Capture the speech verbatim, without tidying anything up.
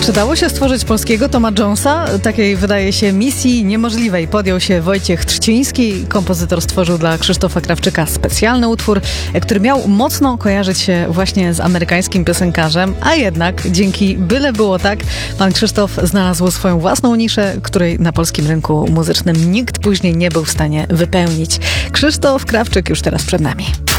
Czy dało się stworzyć polskiego Toma Jonesa? Takiej, wydaje się, misji niemożliwej podjął się Wojciech Trzciński. Kompozytor stworzył dla Krzysztofa Krawczyka specjalny utwór, który miał mocno kojarzyć się właśnie z amerykańskim piosenkarzem, a jednak dzięki Byle było tak, pan Krzysztof znalazł swoją własną niszę, której na polskim rynku muzycznym nikt później nie był w stanie wypełnić. Krzysztof Krawczyk już teraz przed nami.